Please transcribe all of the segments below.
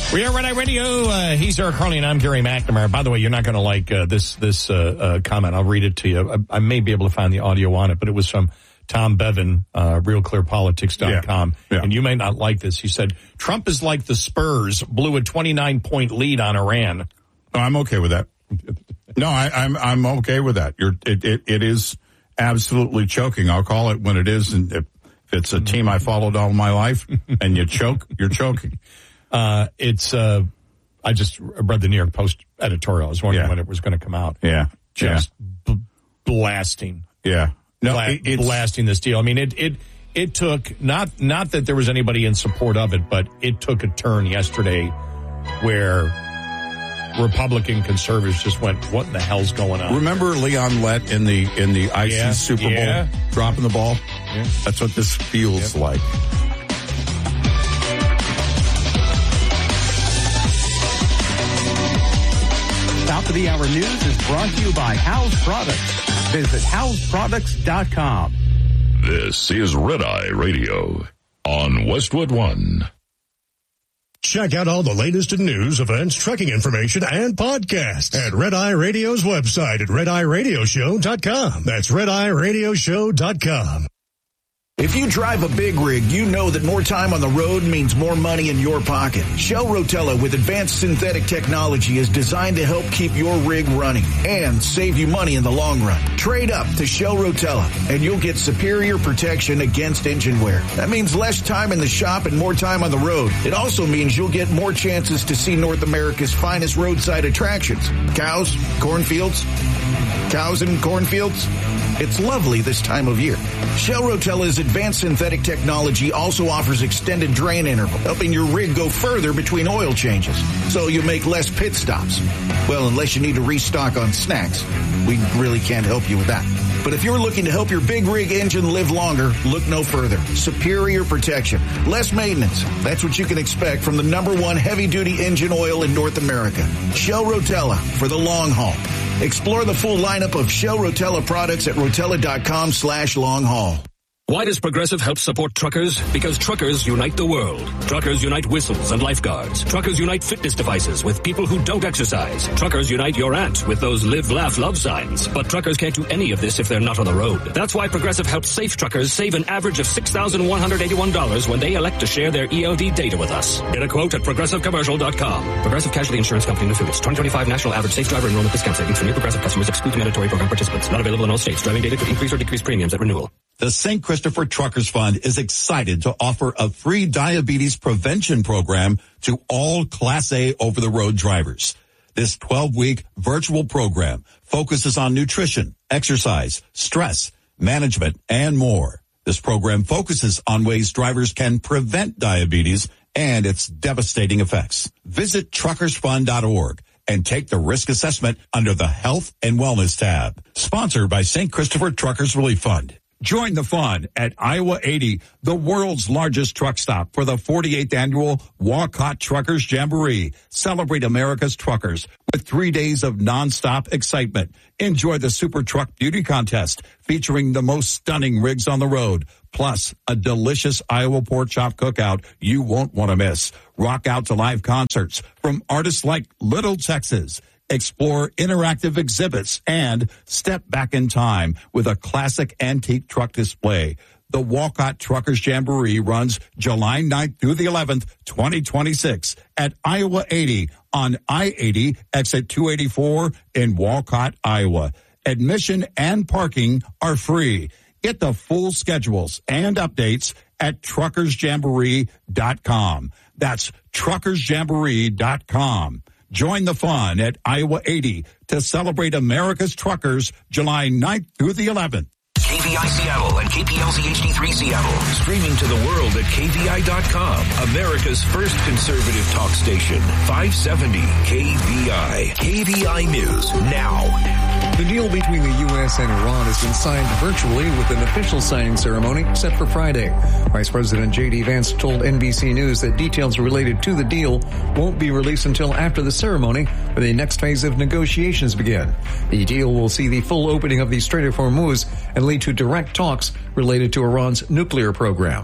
We are Red Eye Radio. He's Eric Harley and I'm Gary McNamara. By the way, you're not going to like this comment. I'll read it to you. I may be able to find the audio on it, but it was from Tom Bevan, RealClearPolitics.com. Yeah. And you may not like this. He said, Trump is like the Spurs, blew a 29-point lead on Iran. Oh, I'm okay with that. No, I'm okay with that. It is absolutely choking. I'll call it when it is. And if it's a team I followed all my life and you choke, you're choking. I just read the New York Post editorial. I was wondering when it was going to come out. Yeah. Just blasting. Yeah. No, blasting this deal. I mean, it took, not that there was anybody in support of it, but it took a turn yesterday where Republican conservatives just went, what in the hell's going on? Remember Leon Lett in the icy Super Bowl dropping the ball? Yeah. That's what this feels like. Top of the Hour News is brought to you by House Products. Visit houseproducts.com. This is Red Eye Radio on Westwood One. Check out all the latest in news, events, trucking information, and podcasts at Red Eye Radio's website at redeyeradioshow.com. That's redeyeradioshow.com. If you drive a big rig, you know that more time on the road means more money in your pocket. Shell Rotella with advanced synthetic technology is designed to help keep your rig running and save you money in the long run. Trade up to Shell Rotella and you'll get superior protection against engine wear. That means less time in the shop and more time on the road. It also means you'll get more chances to see North America's finest roadside attractions. Cows, cornfields, cows and cornfields. It's lovely this time of year. Shell Rotella's advanced synthetic technology also offers extended drain interval, helping your rig go further between oil changes, so you make less pit stops. Well, unless you need to restock on snacks, we really can't help you with that. But if you're looking to help your big rig engine live longer, look no further. Superior protection, less maintenance. That's what you can expect from the #1 heavy-duty engine oil in North America. Shell Rotella for the long haul. Explore the full lineup of Shell Rotella products at rotella.com/long haul. Why does Progressive help support truckers? Because truckers unite the world. Truckers unite whistles and lifeguards. Truckers unite fitness devices with people who don't exercise. Truckers unite your aunt with those live, laugh, love signs. But truckers can't do any of this if they're not on the road. That's why Progressive helps safe truckers save an average of $6,181 when they elect to share their ELD data with us. Get a quote at progressivecommercial.com. Progressive Casualty Insurance Company and affiliates. 2025 National Average Safe Driver Enrollment Discount Savings for new Progressive customers exclude mandatory program participants. Not available in all states. Driving data could increase or decrease premiums at renewal. The St. Christopher Truckers Fund is excited to offer a free diabetes prevention program to all Class A over-the-road drivers. This 12-week virtual program focuses on nutrition, exercise, stress, management, and more. This program focuses on ways drivers can prevent diabetes and its devastating effects. Visit truckersfund.org and take the risk assessment under the Health and Wellness tab. Sponsored by St. Christopher Truckers Relief Fund. Join the fun at Iowa 80, the world's largest truck stop, for the 48th annual Walcott Truckers Jamboree. Celebrate America's truckers with 3 days of nonstop excitement. Enjoy the Super Truck Beauty Contest featuring the most stunning rigs on the road, plus a delicious Iowa pork chop cookout you won't want to miss. Rock out to live concerts from artists like Little Texas. Explore interactive exhibits and step back in time with a classic antique truck display. The Walcott Truckers Jamboree runs July 9th through the 11th, 2026 at Iowa 80 on I-80 exit 284 in Walcott, Iowa. Admission and parking are free. Get the full schedules and updates at truckersjamboree.com. That's truckersjamboree.com. Join the fun at Iowa 80 to celebrate America's truckers July 9th through the 11th. KVI Seattle and KPLZ HD3 Seattle. Streaming to the world at KVI.com. America's first conservative talk station. 570 KVI. KVI News now. The deal between the U.S. and Iran has been signed virtually with an official signing ceremony set for Friday. Vice President J.D. Vance told NBC News that details related to the deal won't be released until after the ceremony, when the next phase of negotiations begin. The deal will see the full opening of the Strait of Hormuz and lead to direct talks related to Iran's nuclear program.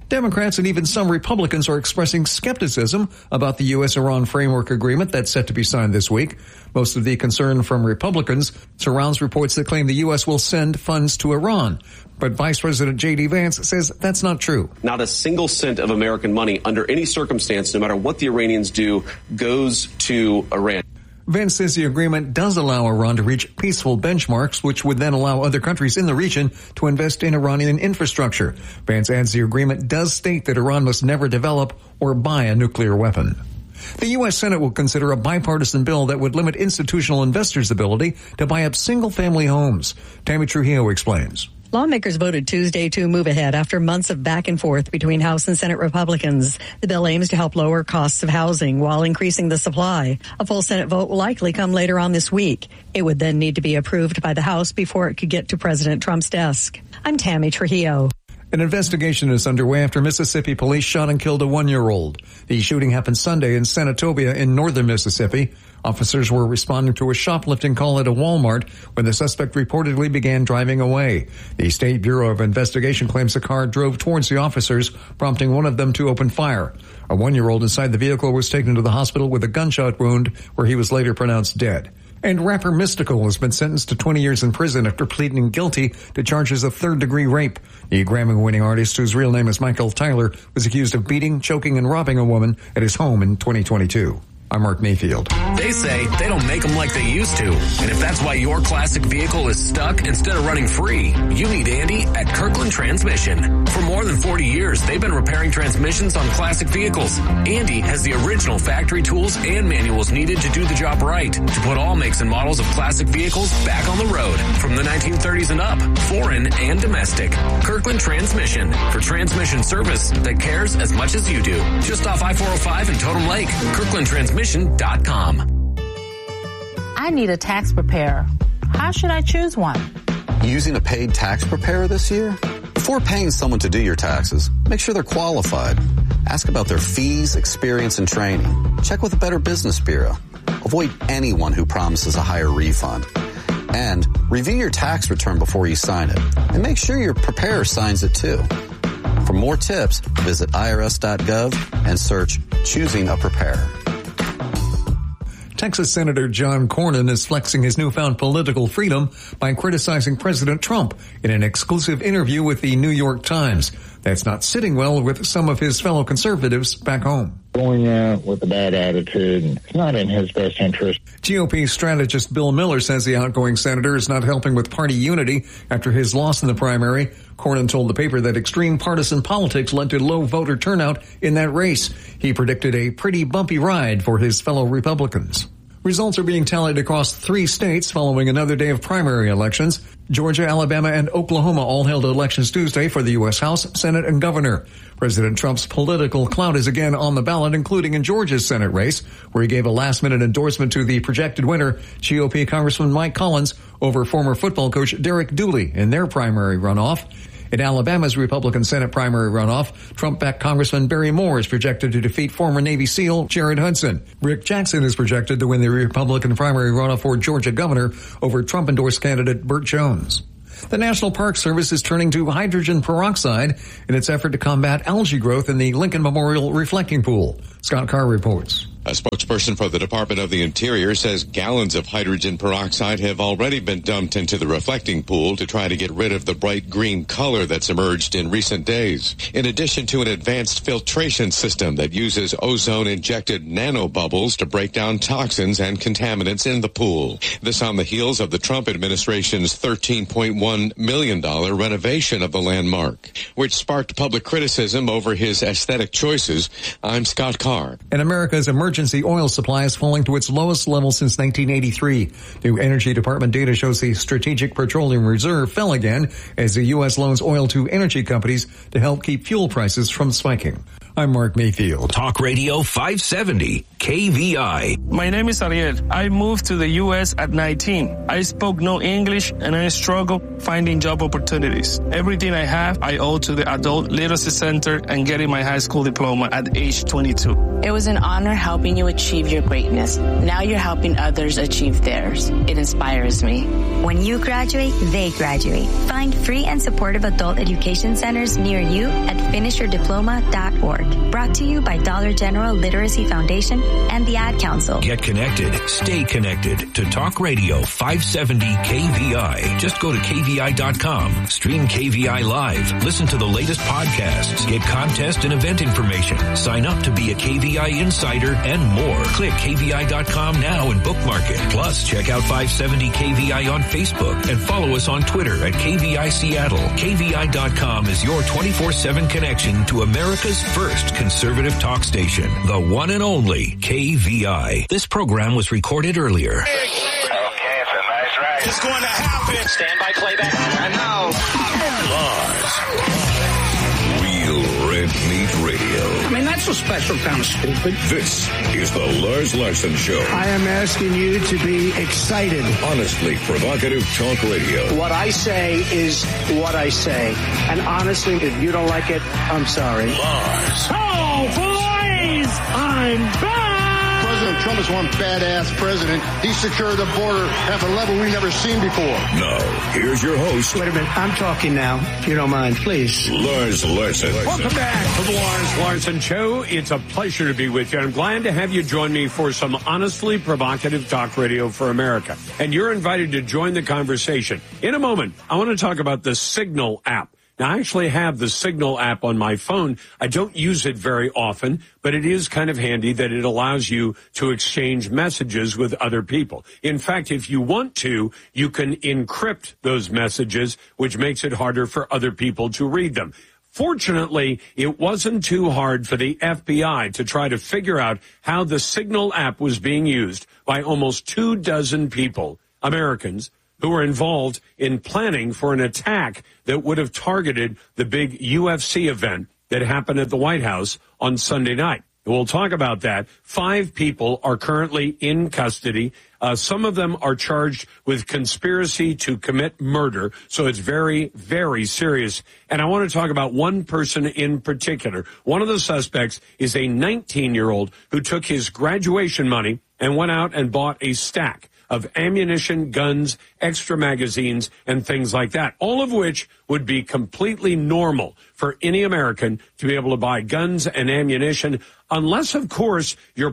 Democrats and even some Republicans are expressing skepticism about the U.S.-Iran framework agreement that's set to be signed this week. Most of the concern from Republicans surrounds reports that claim the U.S. will send funds to Iran. But Vice President J.D. Vance says that's not true. Not a single cent of American money under any circumstance, no matter what the Iranians do, goes to Iran. Vance says the agreement does allow Iran to reach peaceful benchmarks, which would then allow other countries in the region to invest in Iranian infrastructure. Vance adds the agreement does state that Iran must never develop or buy a nuclear weapon. The U.S. Senate will consider a bipartisan bill that would limit institutional investors' ability to buy up single-family homes. Tammy Trujillo explains. Lawmakers voted Tuesday to move ahead after months of back and forth between House and Senate Republicans. The bill aims to help lower costs of housing while increasing the supply. A full Senate vote will likely come later on this week. It would then need to be approved by the House before it could get to President Trump's desk. I'm Tammy Trujillo. An investigation is underway after Mississippi police shot and killed a 1-year-old. The shooting happened Sunday in Senatobia in northern Mississippi. Officers were responding to a shoplifting call at a Walmart when the suspect reportedly began driving away. The State Bureau of Investigation claims the car drove towards the officers, prompting one of them to open fire. A 1-year-old inside the vehicle was taken to the hospital with a gunshot wound, where he was later pronounced dead. And rapper Mystical has been sentenced to 20 years in prison after pleading guilty to charges of third-degree rape. The Grammy-winning artist, whose real name is Michael Tyler, was accused of beating, choking, and robbing a woman at his home in 2022. I'm Mark Mayfield. They say they don't make them like they used to. And if that's why your classic vehicle is stuck instead of running free, you need Andy at Kirkland Transmission. For more than 40 years, they've been repairing transmissions on classic vehicles. Andy has the original factory tools and manuals needed to do the job right, to put all makes and models of classic vehicles back on the road, from the 1930s and up, foreign and domestic. Kirkland Transmission, for transmission service that cares as much as you do. Just off I-405 in Totem Lake. Kirkland Transmission.com. I need a tax preparer. How should I choose one? Using a paid tax preparer this year? Before paying someone to do your taxes, make sure they're qualified. Ask about their fees, experience, and training. Check with the Better Business Bureau. Avoid anyone who promises a higher refund. And review your tax return before you sign it. And make sure your preparer signs it too. For more tips, visit irs.gov and search Choosing a Preparer. Texas Senator John Cornyn is flexing his newfound political freedom by criticizing President Trump in an exclusive interview with the New York Times. That's not sitting well with some of his fellow conservatives back home. Going out with a bad attitude, it's not in his best interest. GOP strategist Bill Miller says the outgoing senator is not helping with party unity after his loss in the primary. Cornyn told the paper that extreme partisan politics led to low voter turnout in that race. He predicted a pretty bumpy ride for his fellow Republicans. Results are being tallied across 3 states following another day of primary elections. Georgia, Alabama, and Oklahoma all held elections Tuesday for the U.S. House, Senate, and Governor. President Trump's political clout is again on the ballot, including in Georgia's Senate race, where he gave a last-minute endorsement to the projected winner, GOP Congressman Mike Collins, over former football coach Derek Dooley in their primary runoff. In Alabama's Republican Senate primary runoff, Trump-backed Congressman Barry Moore is projected to defeat former Navy SEAL Jared Hudson. Rick Jackson is projected to win the Republican primary runoff for Georgia governor over Trump-endorsed candidate Burt Jones. The National Park Service is turning to hydrogen peroxide in its effort to combat algae growth in the Lincoln Memorial Reflecting Pool. Scott Carr reports. A spokesperson for the Department of the Interior says gallons of hydrogen peroxide have already been dumped into the reflecting pool to try to get rid of the bright green color that's emerged in recent days, in addition to an advanced filtration system that uses ozone-injected nanobubbles to break down toxins and contaminants in the pool. This on the heels of the Trump administration's $13.1 million renovation of the landmark, which sparked public criticism over his aesthetic choices. I'm Scott Carr. And America's emergency oil supply is falling to its lowest level since 1983. New Energy Department data shows the Strategic Petroleum Reserve fell again as the U.S. loans oil to energy companies to help keep fuel prices from spiking. I'm Mark Mayfield. Talk Radio 570, KVI. My name is Ariel. I moved to the U.S. at 19. I spoke no English and I struggled finding job opportunities. Everything I have, I owe to the Adult Literacy Center and getting my high school diploma at age 22. It was an honor helping you achieve your greatness. Now you're helping others achieve theirs. It inspires me. When you graduate, they graduate. Find free and supportive adult education centers near you at finishyourdiploma.org. Brought to you by Dollar General Literacy Foundation and the Ad Council. Get connected. Stay connected to Talk Radio 570 KVI. Just go to KVI.com. Stream KVI live. Listen to the latest podcasts. Get contest and event information. Sign up to be a KVI insider and more. Click KVI.com now and bookmark it. Plus, check out 570 KVI on Facebook and follow us on Twitter at KVI Seattle. KVI.com is your 24/7 connection to America's first conservative talk station, the one and only KVI. This program was recorded earlier. Okay, it's a nice ride. It's going to happen. Stand by playback. And now, Lars. Real Red Meat Radio. I mean, that's a special kind of stupid. This is the Lars Larson Show. I am asking you to be excited. Honestly provocative talk radio. What I say is what I say. And honestly, if you don't like it, I'm sorry. Lars. Oh, boys! I'm back! President Trump is one badass president. He secured the border at a level we've never seen before. Now, here's your host. Wait a minute. I'm talking now, if you don't mind, please. Lars Larson. Welcome back to the Lars Larson Show. It's a pleasure to be with you. I'm glad to have you join me for some honestly provocative talk radio for America. And you're invited to join the conversation. In a moment, I want to talk about the Signal app. Now, I actually have the Signal app on my phone. I don't use it very often, but it is kind of handy that it allows you to exchange messages with other people. In fact, if you want to, you can encrypt those messages, which makes it harder for other people to read them. Fortunately, it wasn't too hard for the FBI to try to figure out how the Signal app was being used by almost 24 people, Americans, who were involved in planning for an attack that would have targeted the big UFC event that happened at the White House on Sunday night. We'll talk about that. 5 people are currently in custody. Some of them are charged with conspiracy to commit murder, so it's very, very serious. And I want to talk about one person in particular. One of the suspects is a 19-year-old who took his graduation money and went out and bought a stack of ammunition, guns, extra magazines, and things like that, all of which would be completely normal for any American to be able to buy guns and ammunition, unless, of course, you're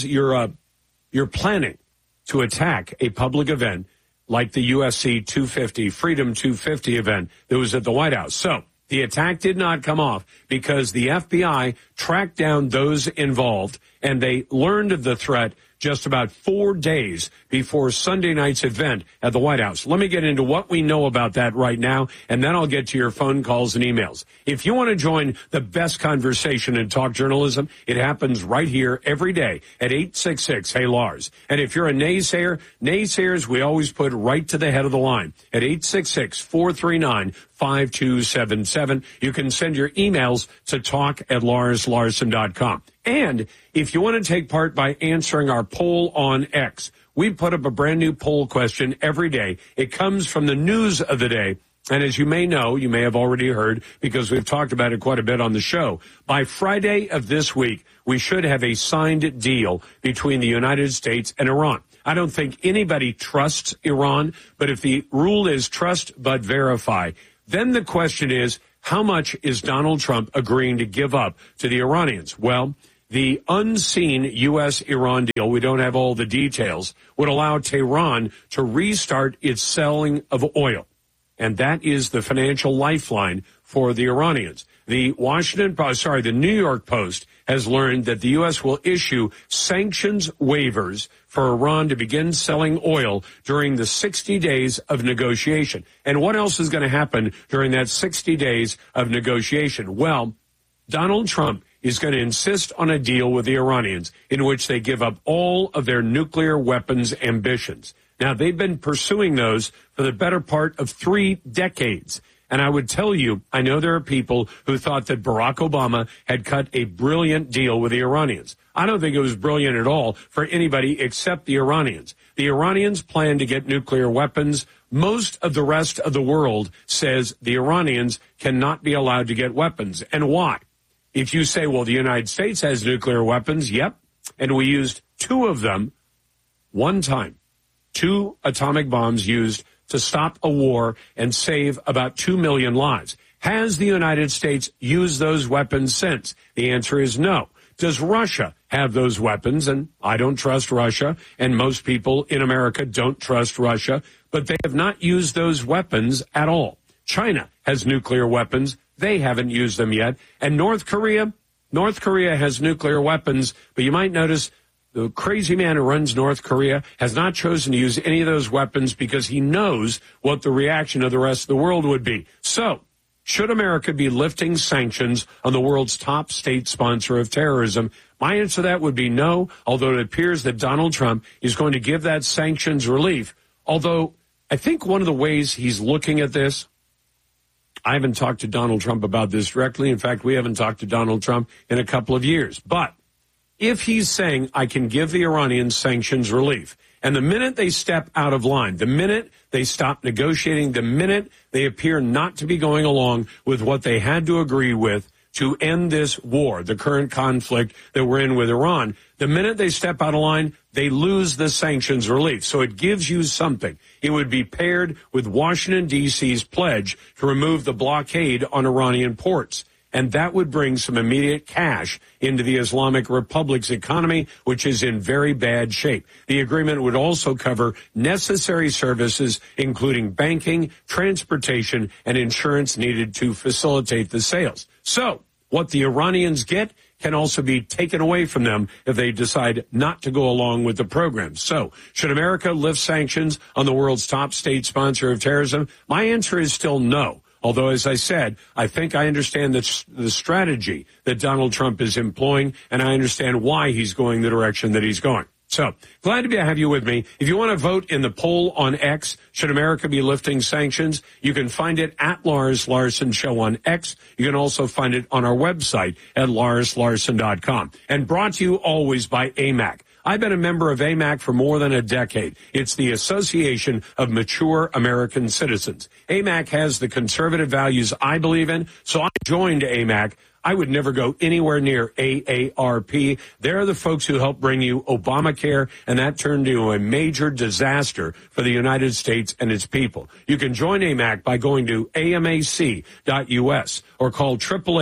planning to attack a public event like the UFC 250, Freedom 250 event that was at the White House. So the attack did not come off because the FBI tracked down those involved, and they learned of the threat just about 4 days before Sunday night's event at the White House. Let me get into what we know about that right now, and then I'll get to your phone calls and emails. If you want to join the best conversation in talk journalism, it happens right here every day at 866-HEY-LARS. And if you're a naysayer, naysayers we always put right to the head of the line at 866-439-5277. You can send your emails to talk@LarsLarson.com. And if you want to take part by answering our poll on X, we put up a brand new poll question every day. It comes from the news of the day. And as you may know, you may have already heard because we've talked about it quite a bit on the show. By Friday of this week, we should have a signed deal between the United States and Iran. I don't think anybody trusts Iran, but if the rule is trust but verify, then the question is, how much is Donald Trump agreeing to give up to the Iranians? Well, the unseen U.S.-Iran deal, we don't have all the details, would allow Tehran to restart its selling of oil. And that is the financial lifeline for the Iranians. The New York Post has learned that the U.S. will issue sanctions waivers for Iran to begin selling oil during the 60 days of negotiation. And what else is going to happen during that 60 days of negotiation? Well, Donald Trump is going to insist on a deal with the Iranians in which they give up all of their nuclear weapons ambitions. Now, they've been pursuing those for the better part of 3 decades. And I would tell you, I know there are people who thought that Barack Obama had cut a brilliant deal with the Iranians. I don't think it was brilliant at all for anybody except the Iranians. The Iranians plan to get nuclear weapons. Most of the rest of the world says the Iranians cannot be allowed to get weapons. And why? If you say, well, the United States has nuclear weapons, yep, and we used 2 of them one time, 2 atomic bombs used to stop a war and save about 2 million lives. Has the United States used those weapons since? The answer is no. Does Russia have those weapons? And I don't trust Russia, and most people in America don't trust Russia, but they have not used those weapons at all. China has nuclear weapons. They haven't used them yet. And North Korea has nuclear weapons, but you might notice the crazy man who runs North Korea has not chosen to use any of those weapons because he knows what the reaction of the rest of the world would be. So, should America be lifting sanctions on the world's top state sponsor of terrorism? My answer to that would be no, although it appears that Donald Trump is going to give that sanctions relief. Although I think one of the ways he's looking at this, I haven't talked to Donald Trump about this directly. In fact, we haven't talked to Donald Trump in a couple of years. But if he's saying, I can give the Iranians sanctions relief, and the minute they step out of line, the minute they stop negotiating, the minute they appear not to be going along with what they had to agree with to end this war, the current conflict that we're in with Iran, the minute they step out of line, they lose the sanctions relief. So it gives you something. It would be paired with Washington, D.C.'s pledge to remove the blockade on Iranian ports. And that would bring some immediate cash into the Islamic Republic's economy, which is in very bad shape. The agreement would also cover necessary services, including banking, transportation, and insurance needed to facilitate the sales. So what the Iranians get can also be taken away from them if they decide not to go along with the program. So, should America lift sanctions on the world's top state sponsor of terrorism? My answer is still no. Although, as I said, I think I understand the strategy that Donald Trump is employing, and I understand why he's going the direction that he's going. So, glad to have you with me. If you want to vote in the poll on X, should America be lifting sanctions, you can find it at Lars Larson Show on X. You can also find it on our website at larslarson.com. And brought to you always by AMAC. I've been a member of AMAC for more than a decade. It's the Association of Mature American Citizens. AMAC has the conservative values I believe in, so I joined AMAC. I would never go anywhere near AARP. They're the folks who helped bring you Obamacare, and that turned into a major disaster for the United States and its people. You can join AMAC by going to amac.us or call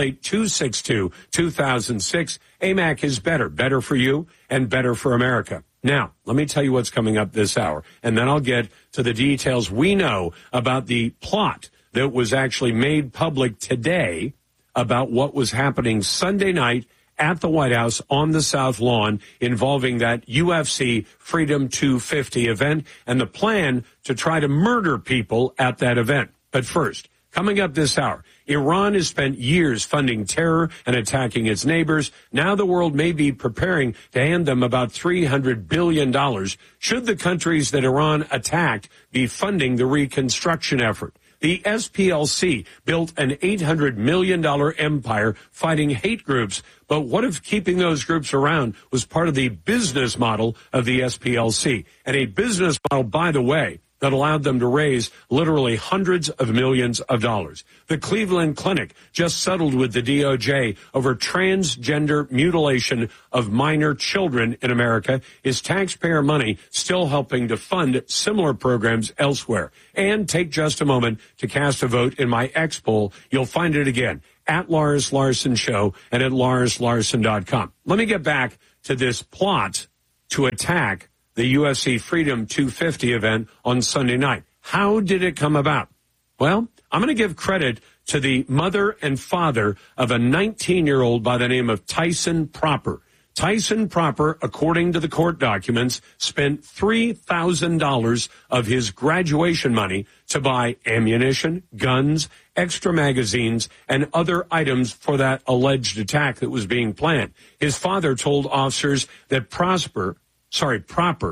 888-262-2006. AMAC is better for you and better for America. Now, let me tell you what's coming up this hour, and then I'll get to the details we know about the plot that was actually made public today about what was happening Sunday night at the White House on the South Lawn involving that UFC Freedom 250 event and the plan to try to murder people at that event. But first, coming up this hour, Iran has spent years funding terror and attacking its neighbors. Now the world may be preparing to hand them about $300 billion should the countries that Iran attacked be funding the reconstruction effort. The SPLC built an $800 million empire fighting hate groups. But what if keeping those groups around was part of the business model of the SPLC? And a business model, by the way, that allowed them to raise literally hundreds of millions of dollars. The Cleveland Clinic just settled with the DOJ over transgender mutilation of minor children in America. Is taxpayer money still helping to fund similar programs elsewhere? And take just a moment to cast a vote in my X poll. You'll find it again at Lars Larson Show and at larslarson.com. Let me get back to this plot to attack the UFC Freedom 250 event on Sunday night. How did it come about? Well, I'm going to give credit to the mother and father of a 19-year-old by the name of Tyson Proper. Tyson Proper, according to the court documents, spent $3,000 of his graduation money to buy ammunition, guns, extra magazines, and other items for that alleged attack that was being planned. His father told officers that Proper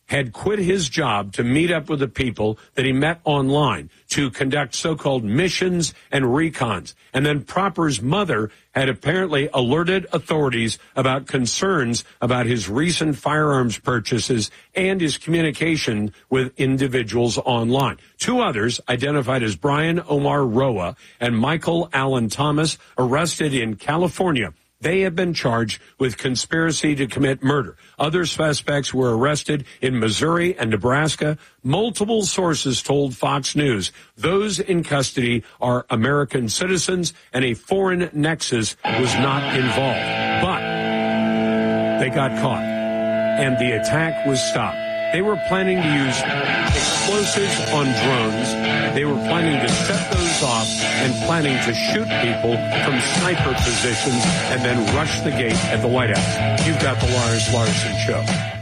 had quit his job to meet up with the people that he met online to conduct so-called missions and recons. And then Propper's mother had apparently alerted authorities about concerns about his recent firearms purchases and his communication with individuals online. Two others, identified as Brian Omar Roa and Michael Allen Thomas, arrested in California. They have been charged with conspiracy to commit murder. Other suspects were arrested in Missouri and Nebraska. Multiple sources told Fox News those in custody are American citizens and a foreign nexus was not involved. But they got caught and the attack was stopped. They were planning to use explosives on drones. They were planning to set those off and planning to shoot people from sniper positions and then rush the gate at the White House. You've got the Lars Larson Show.